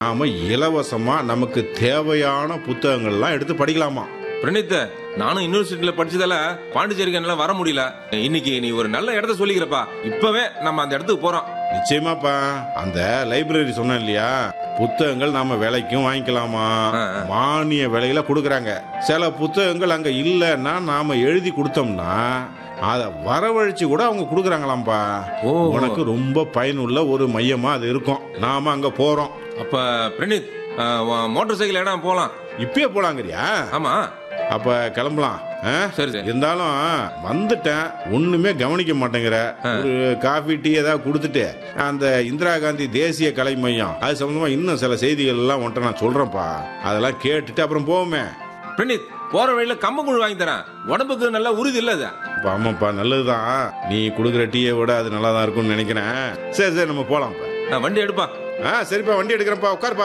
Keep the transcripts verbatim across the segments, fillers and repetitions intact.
நாம இலவசமா நமக்கு தேவையான புத்தகங்கள்லாம் எடுத்து படிக்கலாமா. பிரணீத், நானும் யூனிவர்சிட்டியில படிச்சதால பாண்டிச்சேரிக்கு என்னால வர முடியல. இன்னைக்கு நீ ஒரு நல்ல இடத்த சொல்லிக்கிறப்பா. இப்பவே நம்ம அந்த இடத்துக்கு போறோம். நிச்சயமாப்பா. அந்த லைப்ரரி சொன்னேன் இல்லையா, புத்தகங்கள் நாம விலைக்கும் வாங்கிக்கலாமா, மானிய விலையில கொடுக்கறாங்க. சில புத்தகங்கள் அங்க இல்லன்னா நாம எழுதி கொடுத்தோம்னா அத வரவழைச்சு கூட அவங்க கொடுக்கறாங்களாம்பா. உனக்கு ரொம்ப பயனுள்ள ஒரு மையமா அது இருக்கும். நாம அங்க போறோம். அப்ப பிரணீத், மோட்டார் சைக்கிள் இடம் போலாம். இப்பயே போலாங்கறியா? ஆமா. அப்ப கிளம்பலாம். சரி. இருந்தாலும் வந்துட்டேன், ஒண்ணுமே கவனிக்க மாட்டேங்கிற. ஒரு காஃபி டீ ஏதாவது கொடுத்துட்டு அந்த இந்திரா காந்தி தேசிய கலை மையம் அது சம்பந்தமா இன்னும் சில செய்திகள் எல்லாம் ஒன்றை நான் சொல்றேன்ப்பா. அதெல்லாம் கேட்டுட்டு அப்புறம் போவோமே. பிரணீத், போற வழியில கம்பங்கூழ் வாங்கி தரேன். உடம்புக்கு நல்லா உறுதி இல்ல அது. ஆமாப்பா, நல்லதுதான். நீ குடுக்கிற டீயை விட அது நல்லா தான் இருக்கும்னு நினைக்கிறேன். சரி சரி, நம்ம போலாம்ப்பா. வண்டி எடுப்பா. ஆ சரிப்பா, வண்டி எடுக்கிறேன்ப்பா. உட்காருப்பா.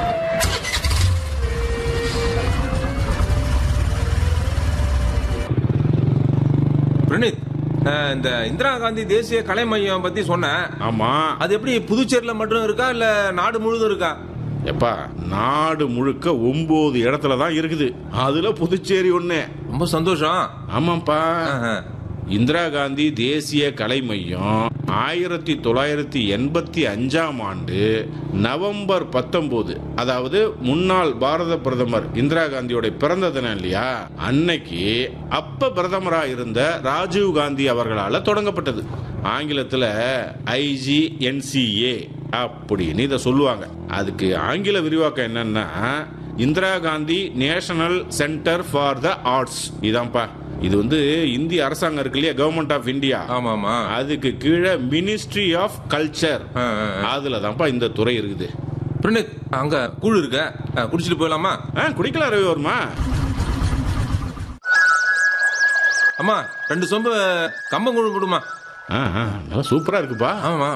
பிரணீத், இந்த இந்திரா காந்தி தேசிய கலை மையம் பத்தி சொன்ன. ஆமா. அது எப்படி புதுச்சேரியில மட்டும் இருக்கா இல்ல நாடு முழுதும் இருக்கா? எப்பா, நாடு முழுக்க ஒன்பது இடத்துல தான் இருக்குது. அதுல புதுச்சேரி ஒண்ணு. ரொம்ப சந்தோஷம். ஆமாப்பா. இந்திரா காந்தி தேசிய கலை மையம் ஆயிரத்தி தொள்ளாயிரத்தி எண்பத்தி அஞ்சாம் ஆண்டு நவம்பர் பத்தொன்பது, அதாவது முன்னாள் பாரத பிரதமர் இந்திரா காந்தியோட பிறந்த தினம் இல்லையா, அன்னைக்கு அப்ப பிரதமரா இருந்த ராஜீவ் காந்தி அவர்களால் தொடங்கப்பட்டது. ஆங்கிலத்துல ஐஜிஎன்சிஏ அப்படின்னு இதை சொல்லுவாங்க. அதுக்கு ஆங்கில விரிவாக்கம் என்னன்னா Indira Gandhi national centre for the arts. இதான்ப்பா. இது வந்து இந்திய அரசாங்கம் இருக்கு இல்லையா, கவர்மெண்ட் ஆஃப் இந்தியா, அதுக்கு கீழே மினிஸ்ட்ரி ஆஃப் கல்ச்சர், அதுல தான்ப்பா இந்த துறை இருக்குது. பிரணீத், அங்க கூழ் இருக்க, குடிச்சிட்டு போயிடலாமா? குடிக்கலாம் ரவிவர்மா. அம்மா, ரெண்டு சொம்பு கம்பங்கூழ் கொடுமா. நல்லா சூப்பரா இருக்குப்பா. ஆமா.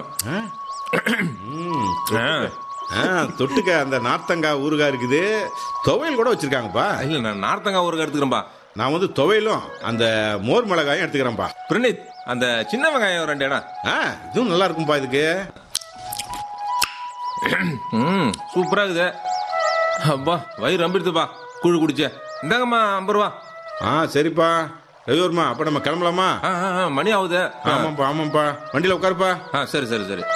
தொட்டுக்க அந்த நார்த்தங்காய் ஊறுகாய் இருக்குது, துவையல் கூட வச்சிருக்காங்கப்பா. இல்ல, நான் நார்த்தங்காய் ஊறுகாய் எடுத்துக்கிறேன்பா. நான் வந்து துவையிலும் அந்த மோர் மிளகாயும் எடுத்துக்கிறேன்பா. பிரணீத், அந்த சின்ன வெங்காயம் ரெண்டு இடம். இதுவும் நல்லா இருக்கும்பா. இதுக்கு சூப்பரா இருக்குது. அப்பா, வயிறு அம்பிடுதுப்பா கூழ் குடிச்ச. இந்தாங்கம்மா ஐம்பது ரூபா. ஆ சரிப்பா ரவிவர்மா, அப்ப நம்ம கிளம்பலாமா? மணி ஆகுது. ஆமாப்பா ஆமாப்பா, வண்டியில உட்காருப்பா. சரி சரி சரி.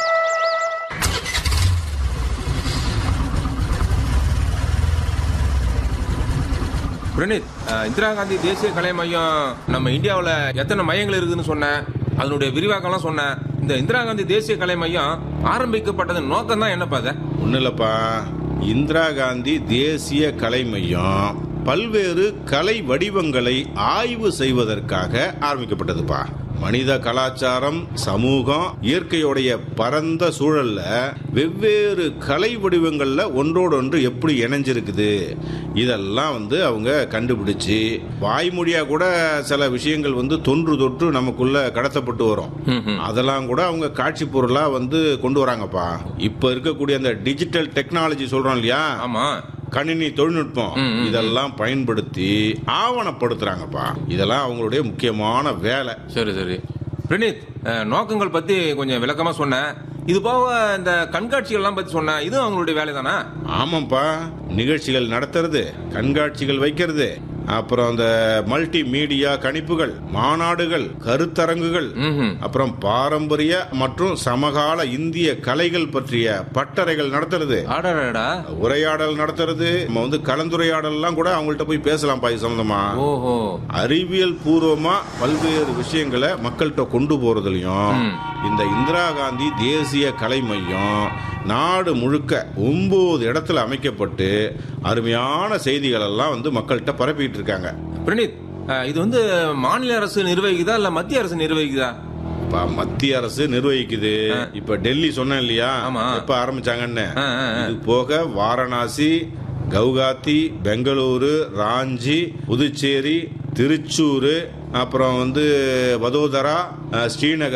பிரணீத், இந்திரா காந்தி தேசிய கலை மையம் நம்ம இந்தியாவில் எத்தனை மையங்கள் இருக்குதுன்னு சொன்னேன். அதனுடைய விரிவாக்கம்லாம் சொன்னேன். இந்த இந்திரா காந்தி தேசிய கலை மையம் ஆரம்பிக்கப்பட்டது நோக்கம் தான் என்னப்பா? அது ஒன்றும் இல்லப்பா. இந்திரா காந்தி தேசிய கலை மையம் பல்வேறு கலை வடிவங்களை ஆய்வு செய்வதற்காக ஆரம்பிக்கப்பட்டதுப்பா. மனித கலாச்சாரம், சமூகம், இயற்கையுடைய பரந்த சூழல்ல வெவ்வேறு கலை வடிவங்கள்ல ஒன்றோடு ஒன்று எப்படி இணைஞ்சிருக்குது இதெல்லாம் வந்து அவங்க கண்டுபிடிச்சு, வாய்மொழியா கூட சில விஷயங்கள் வந்து தொன்று தொற்று நமக்குள்ள கடத்தப்பட்டு வரும். அதெல்லாம் கூட அவங்க காட்சி பொருளா வந்து கொண்டு வராங்கப்பா. இப்ப இருக்கக்கூடிய அந்த டிஜிட்டல் டெக்னாலஜி சொல்றோம் இல்லையா, கணினி தொழில்நுட்பம், இதெல்லாம் பயன்படுத்தி ஆவணப்படுத்துறாங்கப்பா. இதெல்லாம் அவங்களுடைய முக்கியமான வேலை. சரி சரி. பிரணீத், நோக்கங்கள் பத்தி கொஞ்சம் விளக்கமா சொன்ன. இது போக இந்த கண்காட்சிகள் எல்லாம் பத்தி சொன்ன, இதுவும் அவங்களுடைய வேலை தானா? ஆமாப்பா. நிகழ்ச்சிகள் நடத்துறது, கண்காட்சிகள் வைக்கிறது, அப்புறம் அந்த மல்டி மீடியா கணிப்புகள், மாநாடுகள், கருத்தரங்குகள், அப்புறம் பாரம்பரிய மற்றும் சமகால இந்திய கலைகள் பற்றிய பட்டறைகள் நடத்துறது, உரையாடல் நடத்துறது, நம்ம வந்து கலந்துரையாடல் எல்லாம் கூட அவங்கள்ட்ட போய் பேசலாம் பாய் சம்பந்தமா. அறிவியல் பூர்வமா பல்வேறு விஷயங்களை மக்கள்கிட்ட கொண்டு போறதுலயும் இந்த இந்திரா காந்தி தேசிய கலை மையம் நாடு முழுக்க ஒன்பது இடத்துல அமைக்கப்பட்டு அருமையான செய்திகள் எல்லாம் வந்து மக்கள்கிட்ட பரப்பிட்டு இருக்காங்க. பிரணீத், இது வந்து மாநில அரசு நிர்வகிக்குதா இல்ல மத்திய அரசு நிர்வகிக்குதா? மத்திய அரசு நிர்வகிக்குது. இப்ப டெல்லி சொன்னேன் இல்லையா, எப்ப ஆரம்பிச்சாங்கன்னு. இது போக வாரணாசி, கவுகாத்தி, பெங்களூரு, ராஞ்சி, புதுச்சேரி, திருச்சூர், அப்புறம் வந்து வதோதரா, ஸ்ரீநகர்,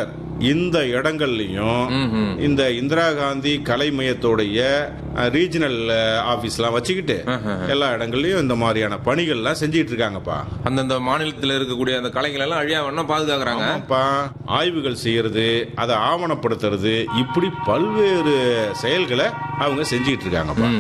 இந்த இடங்கள்லயும் ம்ஹும். இந்த இந்திரா காந்தி கலை மையத்தோடைய ரீஜனல் ஆபீஸ்லாம் வச்சுக்கிட்டு எல்லா இடங்கள்லயும் இந்த மாதிரியான பணிகள்லாம் செஞ்சிட்டு இருக்காங்கப்பா. அந்தந்த மாநிலத்தில் இருக்கக்கூடிய அந்த கலைகள் எல்லாம் அழியா வண்ணம் பாதுகாக்கிறாங்க. ஆமாப்பா. ஆய்வுகள் செய்யறது, அதை ஆவணப்படுத்துறது, இப்படி பல்வேறு செயல்களை அவங்க செஞ்சிட்டு இருக்காங்கப்பா.